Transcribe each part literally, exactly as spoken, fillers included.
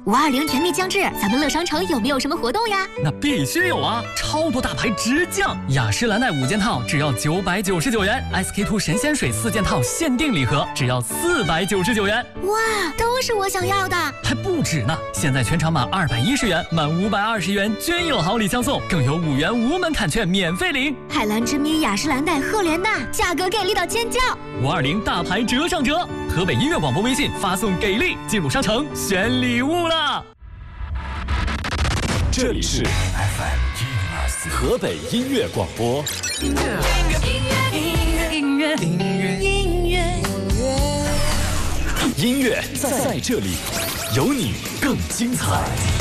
五二零甜蜜将至，咱们乐商城有没有什么活动呀？ 那必须有啊！超多大牌直降，雅诗兰黛五件套只要九百九十九元 ，S K two 神仙水四件套限定礼盒只要四百九十九元。 哇，都是我想要的！ 还不止呢！现在全场满二百一十元，满五百二十元均有好礼相送，更有五元无门槛券免费领。 海蓝之谜、雅诗兰黛、赫莲娜，价格给力到尖叫！ 五二零大牌折上折，河北音乐广播微信发送给力，进入商城选礼物了。 这里是 F M 河北音乐广播。音乐，音乐，音乐，音乐，音乐，音乐在这里，有你更精彩。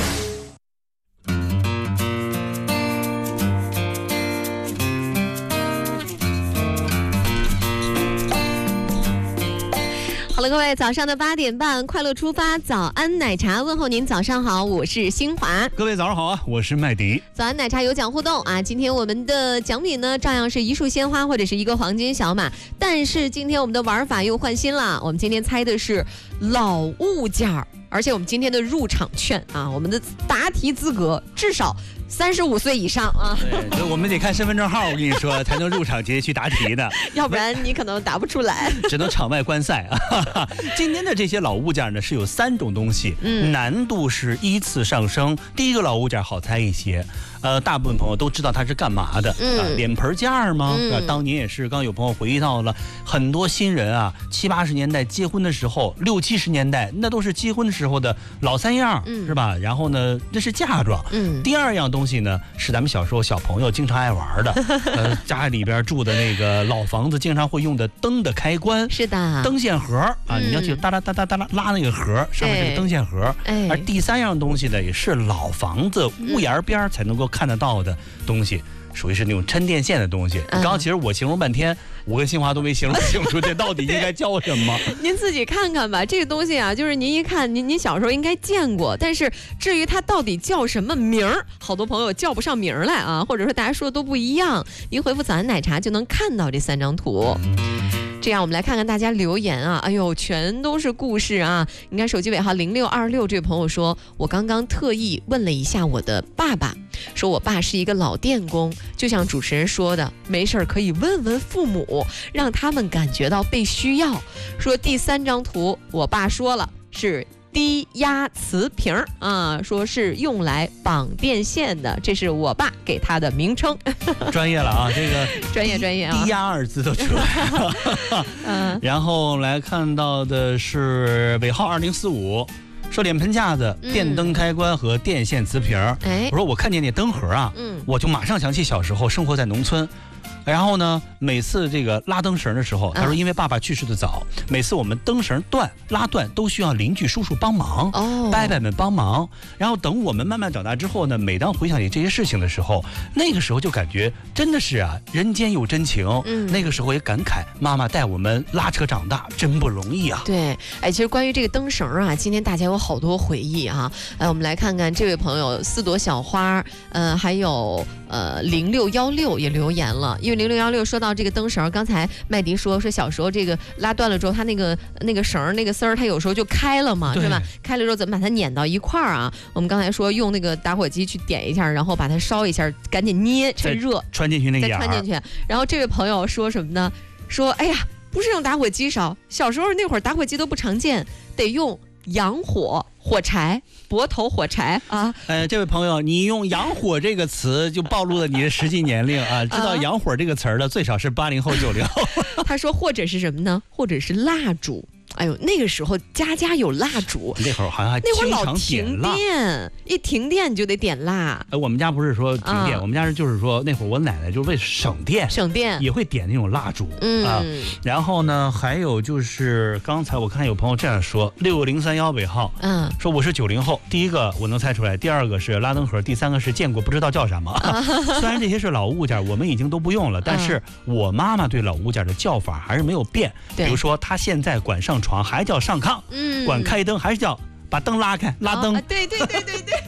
好了，各位，早上的八点半，快乐出发，早安奶茶问候您，早上好，我是新华。 各位早上好啊，我是麦迪。 早安奶茶有奖互动啊，今天我们的奖品呢，照样是一束鲜花或者是一个黄金小马，但是今天我们的玩法又换新了，我们今天猜的是老物件儿，而且我们今天的入场券啊，我们的答题资格至少三十五岁以上啊， 对，我们得看身份证号，我跟你说才能入场直接去答题的， 要不然你可能答不出来， 只能场外观赛啊。今天的这些老物件呢，是有三种东西，嗯，难度是依次上升。第一个老物件好猜一些，呃，大部分朋友都知道它是干嘛的，嗯、啊，脸盆架吗？嗯、啊，当年也是，刚有朋友回忆到了很多新人啊，七八十年代结婚的时候，六七十年代那都是结婚的时候的老三样，嗯、是吧？然后呢，那是嫁妆。嗯，第二样东西呢，是咱们小时候小朋友经常爱玩的，呃，家里边住的那个老房子经常会用的灯的开关， 是的， 灯线盒啊，嗯、你要去哒哒哒哒哒拉那个盒，上面是个灯线盒。哎，而第三样东西呢，也是老房子屋檐边才能够看得到的东西。属于是那种抻电线的东西。刚刚其实我形容半天，我跟新华都没形容清楚这到底应该叫什么。 您自己看看吧，这个东西啊，就是您一看，您您小时候应该见过，但是至于它到底叫什么名儿，好多朋友叫不上名来啊，或者说大家说的都不一样。您回复早安奶茶就能看到这三张图。这样我们来看看大家留言啊，哎呦，全都是故事啊！你看手机尾号零六二六这位朋友说，我刚刚特意问了一下我的爸爸，说我爸是一个老电工，就像主持人说的，没事可以问问父母，让他们感觉到被需要。说第三张图，我爸说了是低压瓷瓶啊，说是用来绑电线的，这是我爸给他的名称。 专业了啊，这个专业专业啊， 低压二字都出来了。嗯，然后来看到的是尾号二零四五。说脸盆架子、电灯开关和电线瓷瓶。哎、嗯，我说我看见那灯盒啊，嗯，我就马上想起小时候生活在农村。然后呢，每次这个拉灯绳的时候，他说因为爸爸去世的早，嗯、每次我们灯绳断拉断都需要邻居叔叔帮忙，哦，伯伯们帮忙。然后等我们慢慢长大之后呢，每当回想起这些事情的时候，那个时候就感觉真的是啊，人间有真情。嗯，那个时候也感慨妈妈带我们拉扯长大真不容易啊。 对，哎，其实关于这个灯绳啊，今天大家有好多回忆啊。哎，我们来看看这位朋友四朵小花，呃，还有呃零六幺六也留言了，因为零六幺六说到这个灯绳，刚才麦迪说说小时候这个拉断了之后，它那个那个绳那个丝儿，它有时候就开了嘛，是吧？开了之后怎么把它粘到一块儿啊？我们刚才说用那个打火机去点一下，然后把它烧一下，赶紧捏，趁热穿进去那个再穿进去。然后这位朋友说什么呢？说哎呀，不是用打火机烧，小时候那会儿打火机都不常见，得用洋火。火柴，脖头火柴啊！ 呃，这位朋友，你用洋火这个词就暴露了你的实际年龄啊！知道洋火这个词儿的最少是八零后、九零后。 他说，或者是什么呢？或者是蜡烛。哎呦，那个时候家家有蜡烛， 那会儿好像还那会儿老停电，一停电你就得点蜡。 哎，我们家不是说停电，啊、我们家是就是说那会儿我奶奶就是为省电， 省电也会点那种蜡烛， 嗯啊。然后呢，还有就是刚才我看有朋友这样说，六零三幺尾号，嗯，说我是九零后，第一个我能猜出来，第二个是拉灯盒，第三个是见过不知道叫什么。啊、虽然这些是老物件，我们已经都不用了，但是我妈妈对老物件的叫法还是没有变。比如说，她现在管上床还叫上炕，嗯，管开灯还是叫把灯拉开拉灯， 哦、对对对对对。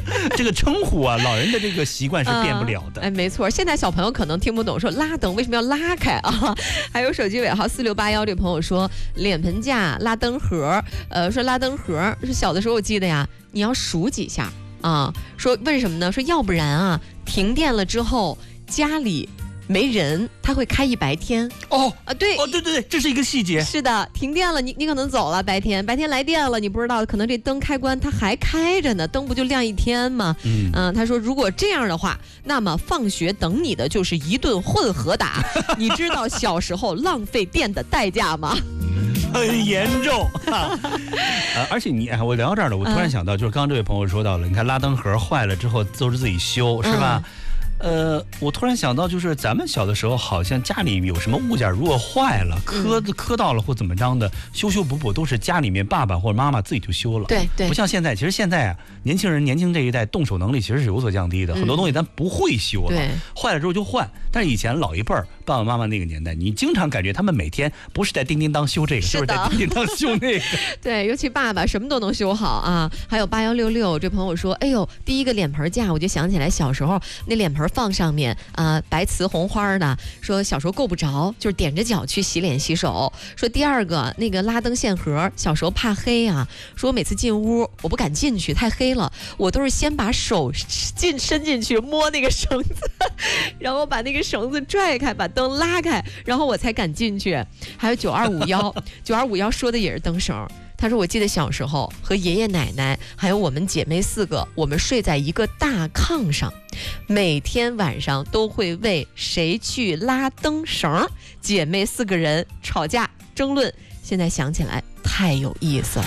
这个称呼啊，老人的这个习惯是变不了的。 嗯、哎，没错，现在小朋友可能听不懂，说拉灯为什么要拉开啊？还有手机尾号四六八幺这朋友说，脸盆架、拉灯盒，呃，说拉灯盒是小的时候我记得呀，你要数几下啊？说为什么呢？说要不然啊，停电了之后家里没人，他会开一白天。 哦啊，对， 哦，对对对，这是一个细节。 是的，停电了，你你可能走了，白天白天来电了，你不知道，可能这灯开关它还开着呢，灯不就亮一天吗？嗯、呃，他说如果这样的话，那么放学等你的就是一顿混合打。你知道小时候浪费电的代价吗？ 很严重、啊呃、而且你哎，我聊到这儿了，我突然想到，就是刚刚这位朋友说到了，你看拉灯盒坏了之后都是自己修，是吧？嗯呃，我突然想到，就是咱们小的时候，好像家里有什么物件如果坏了、磕磕到了或怎么着的，修修补补都是家里面爸爸或者妈妈自己就修了。 对对， 不像现在，其实现在啊，年轻人年轻这一代动手能力其实是有所降低的，嗯、很多东西咱不会修了，坏了之后就换。但是以前老一辈儿爸爸妈妈那个年代，你经常感觉他们每天不是在叮叮当修这个，就是在叮叮当修那个。 对，尤其爸爸什么都能修好啊。还有八幺六六这朋友说，哎呦，第一个脸盆架我就想起来小时候那脸盆放上面啊、呃，白瓷红花的，说小时候够不着，就是踮着脚去洗脸洗手。说第二个那个拉灯线盒，小时候怕黑啊，说每次进屋我不敢进去，太黑了，我都是先把手进伸进去摸那个绳子，然后把那个绳子拽开，把灯拉开，然后我才敢进去。还有九二五幺，九二五幺说的也是灯绳。他说我记得小时候和爷爷奶奶还有我们姐妹四个，我们睡在一个大炕上，每天晚上都会为谁去拉灯绳，姐妹四个人吵架争论，现在想起来太有意思了。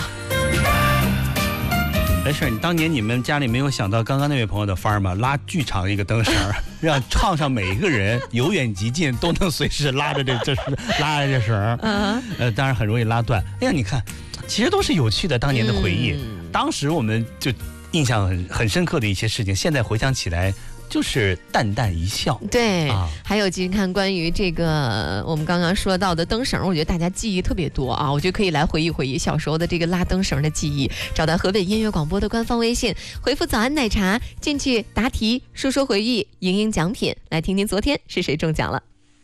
没事，你当年你们家里没有想到刚刚那位朋友的法儿吗？拉巨长一个灯绳，让炕上每一个人由远及近都能随时拉着这这拉着这绳，嗯，呃，当然很容易拉断。哎呀，你看，其实都是有趣的当年的回忆。嗯、当时我们就印象很很深刻的一些事情，现在回想起来就是淡淡一笑。 对，啊、还有今天看关于这个我们刚刚说到的灯绳，我觉得大家记忆特别多啊，我觉得可以来回忆回忆小时候的这个拉灯绳的记忆。找到河北音乐广播的官方微信，回复早安奶茶进去答题，说说回忆，赢赢奖品。来听听昨天是谁中奖了。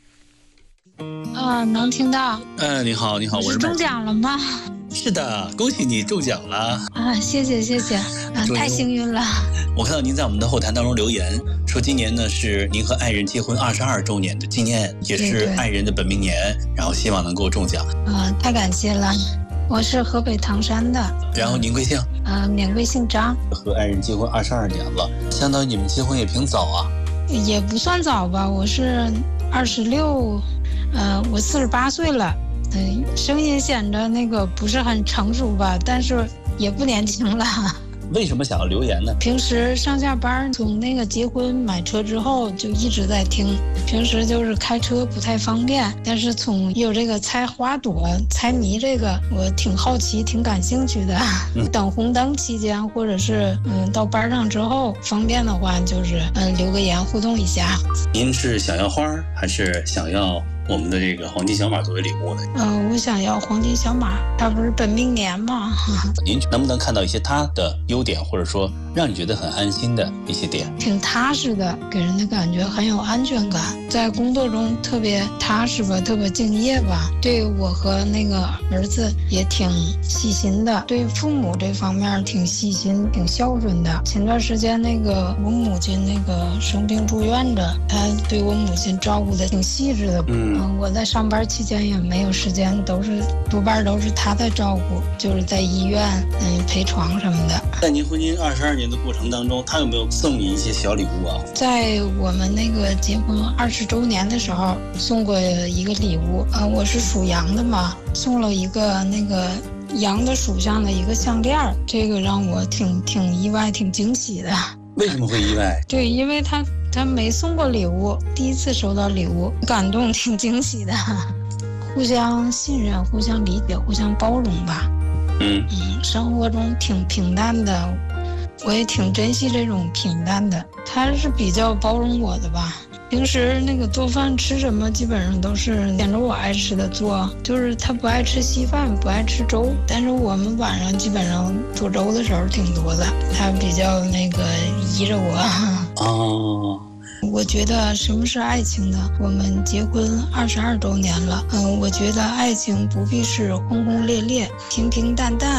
啊，能听到。 呃，你好，你好，我是中奖了吗？ 是的，恭喜你中奖了啊！谢谢谢谢，啊，太幸运了。 我看到您在我们的后台当中留言说，今年呢是您和爱人结婚二十二周年的纪念，也是爱人的本命年，然后希望能够中奖。 啊，太感谢了。我是河北唐山的。 然后您贵姓？ 啊，免贵姓张。 和爱人结婚二十二年了，相当于你们结婚也挺早啊。 也不算早吧，我是二十六，呃，我四十八岁了。嗯，声音显得那个不是很成熟吧，但是也不年轻了。 为什么想要留言呢？ 平时上下班，从那个结婚买车之后就一直在听。平时就是开车不太方便，但是从有这个猜花朵、猜谜这个，我挺好奇、挺感兴趣的。嗯、等红灯期间，或者是嗯到班上之后方便的话，就是嗯留个言互动一下。 您是想要花还是想要我们的这个黄金小马作为礼物呢？ 嗯、呃，我想要黄金小马，它不是本命年吗？ 您能不能看到一些它的优点，或者说让你觉得很安心的一些点？ 挺踏实的，给人的感觉很有安全感，在工作中特别踏实吧，特别敬业吧。对我和那个儿子也挺细心的，对父母这方面挺细心、挺孝顺的。前段时间那个我母亲那个生病住院着，他对我母亲照顾的挺细致的。嗯。嗯，我在上班期间也没有时间，都是多半都是他在照顾，就是在医院嗯陪床什么的。 在您婚姻二十二年的过程当中，他有没有送你一些小礼物啊？ 在我们那个结婚二十周年的时候，送过一个礼物啊、呃，我是属羊的嘛，送了一个那个羊的属相的一个项链，这个让我挺挺意外、挺惊喜的。 为什么会意外？ 对，因为他他没送过礼物，第一次收到礼物，感动，挺惊喜的。互相信任，互相理解，互相包容吧。嗯嗯，生活中挺平淡的，我也挺珍惜这种平淡的。他是比较包容我的吧， 平时那个做饭吃什么基本上都是点着我爱吃的做，就是他不爱吃稀饭，不爱吃粥，但是我们晚上基本上做粥的时候挺多的，他比较那个依着我。 哦， 我觉得什么是爱情呢？我们结婚二十二周年了，嗯，我觉得爱情不必是轰轰烈烈，平平淡淡。